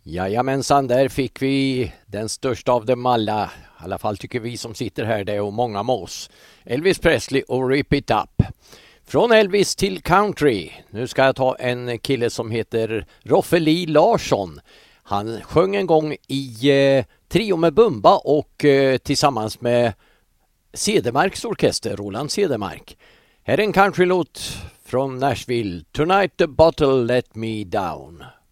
Jajamensan, där fick vi den största av dem alla. I alla fall tycker vi som sitter här det och många med oss. Elvis Presley och Rip It Up. Från Elvis till country. Nu ska jag ta en kille som heter Roffe Larsson. Han sjöng en gång i trio med Bumba och tillsammans med Cedermarks orkester, Roland Cedermark. Här är en countrylåt från Nashville. Tonight the bottle let me down.